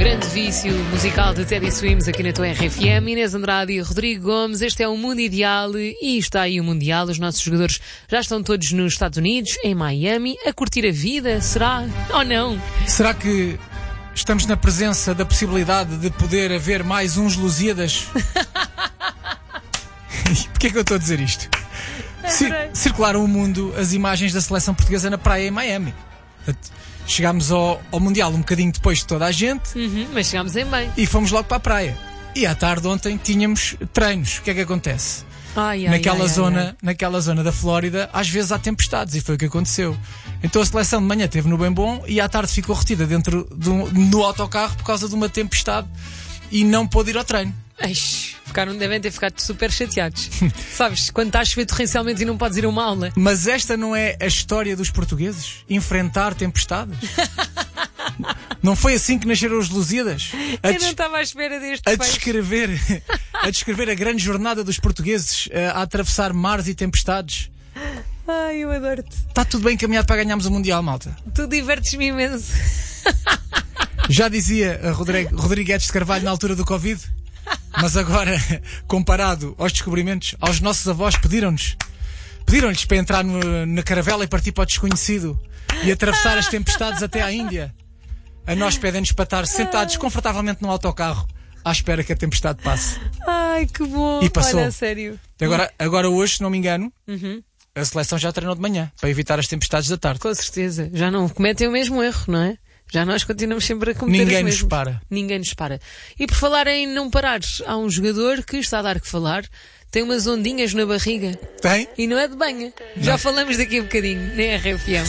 Grande vício musical de Teddy Swims aqui na tua RFM. Inês Andrade e Rodrigo Gomes. Este é o Mundo Ideal e está aí o Mundial. Os nossos jogadores já estão todos nos Estados Unidos, em Miami, a curtir a vida. Será? Ou não? Será que estamos na presença da possibilidade de poder haver mais uns Lusíadas? Porquê é que eu estou a dizer isto? Circularam o mundo as imagens da seleção portuguesa na praia em Miami. Chegámos ao Mundial um bocadinho depois de toda a gente, mas chegámos em bem. E fomos logo para a praia. E à tarde ontem tínhamos treinos. O que é que acontece? Naquela zona da Flórida, às vezes há tempestades, e foi o que aconteceu. Então a seleção de manhã esteve no bem bom e à tarde ficou retida dentro do autocarro por causa de uma tempestade e não pôde ir ao treino. Devem ter ficado super chateados. Sabes, quando está a chover torrencialmente e não podes ir a uma aula. Mas esta não é a história dos portugueses? Enfrentar tempestades? Não foi assim que nasceram os Lusíadas? Eu não estava à espera deste a descrever a grande jornada dos portugueses a atravessar mares e tempestades. Ai, eu adoro-te. Está tudo bem encaminhado para ganharmos o Mundial, malta? Tu divertes-me imenso. Já dizia a Rodrigues de Carvalho na altura do Covid. Mas agora, comparado aos descobrimentos, aos nossos avós pediram-lhes para entrar na caravela e partir para o desconhecido e atravessar as tempestades até à Índia. A nós pedem-nos para estar sentados confortavelmente no autocarro à espera que a tempestade passe. Ai, que bom. E passou. Olha, sério. Agora hoje, se não me engano, a seleção já treinou de manhã para evitar as tempestades da tarde. Com certeza. Já não cometem o mesmo erro, não é? Já nós continuamos sempre a cometer Ninguém nos para. Ninguém nos para. E por falar em não parar, há um jogador que está a dar que falar, tem umas ondinhas na barriga. Tem? E não é de banha. Já falamos daqui a bocadinho, na RFM.